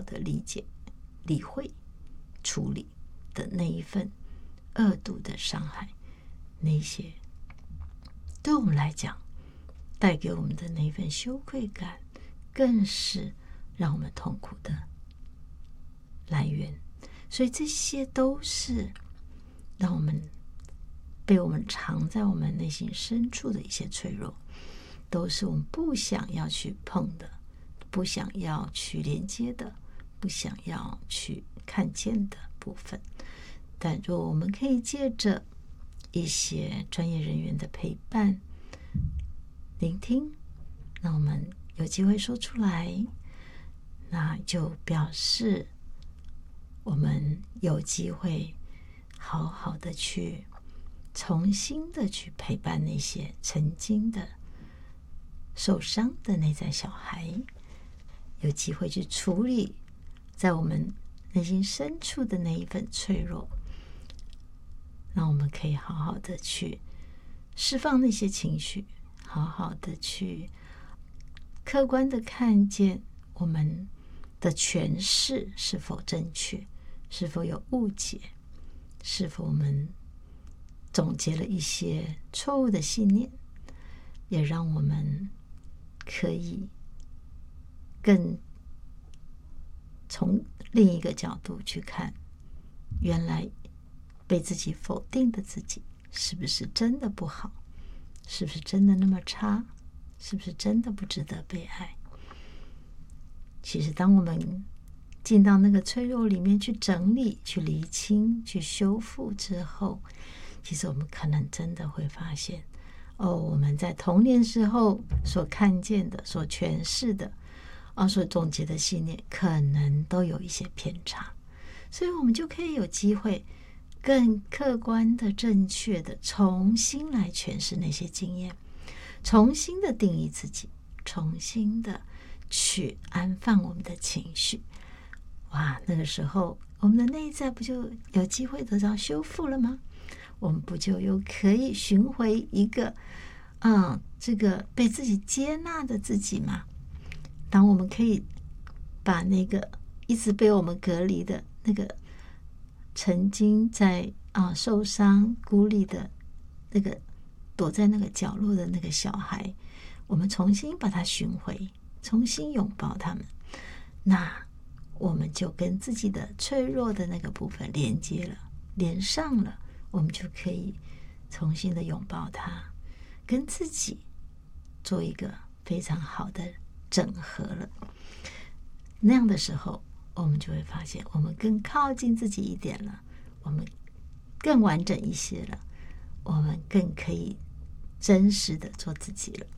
的理解、理会、处理的那一份恶毒的伤害，那些对我们来讲带给我们的那份羞愧感，更是让我们痛苦的来源。所以这些都是让我们被我们藏在我们内心深处的一些脆弱，都是我们不想要去碰的，不想要去连接的，不想要去看见的部分。但若我们可以借着一些专业人员的陪伴、聆听，那我们有机会说出来，那就表示我们有机会好好的去重新的去陪伴那些曾经的受伤的内在小孩，有机会去处理在我们内心深处的那一份脆弱，让我们可以好好的去释放那些情绪，好好的去客观的看见我们的诠释是否正确，是否有误解，是否我们总结了一些错误的信念，也让我们可以更从另一个角度去看，原来被自己否定的自己是不是真的不好，是不是真的那么差，是不是真的不值得被爱。其实当我们进到那个脆弱里面去整理、去厘清、去修复之后，其实我们可能真的会发现，我们在童年时候所看见的、所诠释的、所总结的信念，可能都有一些偏差，所以我们就可以有机会更客观的、正确的重新来诠释那些经验，重新的定义自己，重新的去安放我们的情绪。哇，那个时候我们的内在不就有机会得到修复了吗？我们不就又可以寻回一个这个被自己接纳的自己吗？当我们可以把那个一直被我们隔离的那个曾经在受伤孤立的那个躲在那个角落的那个小孩，我们重新把他寻回，重新拥抱他们，那我们就跟自己的脆弱的那个部分连接了，连上了，我们就可以重新的拥抱他，跟自己做一个非常好的整合了。那样的时候，我们就会发现我们更靠近自己一点了，我们更完整一些了，我们更可以真实的做自己了。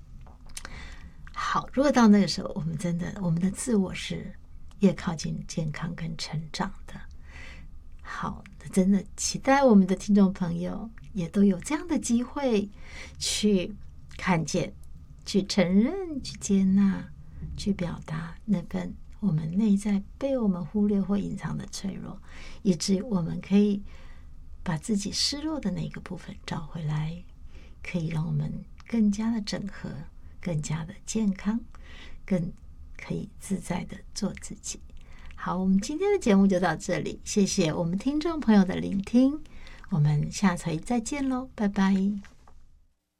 好，如果到那个时候，我们的自我是越靠近健康跟成长的。好，真的期待我们的听众朋友也都有这样的机会去看见、去承认、去接纳、去表达那份我们内在被我们忽略或隐藏的脆弱，以至于我们可以把自己失落的那个部分找回来，可以让我们更加的整合，更加的健康，更可以自在的做自己。好，我们今天的节目就到这里，谢谢我们听众朋友的聆听，我们下回再见喽，拜拜。